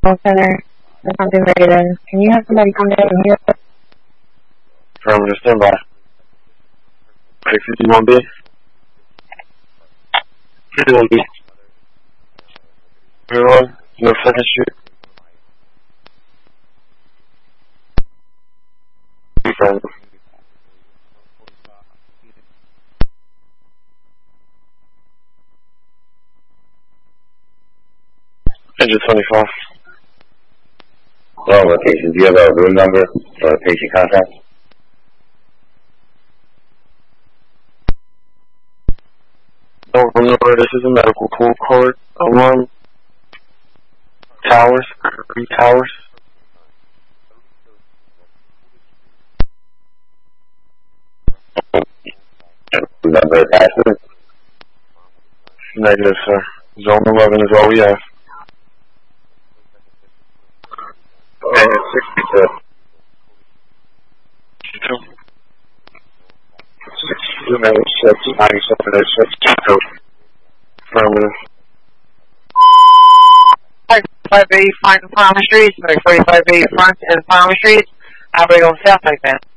Center. There's something ready then. Can you have somebody come down and hear us? Affirmative, stand by. 651B. 51B. Everyone, no second shoot. Affirmative. Engine 25. All locations. Do you have a room number or patient contact? Don't remember, this is a medical pool card. Alarm. Towers. 3 towers. Room number attachment? Negative, sir. Zone 11 is all we have. And 62. 62 minutes, 97 is 62. Affirmative. 45A Front and Farmer Streets, 45A Front and Farmer Streets. Operating on South like that.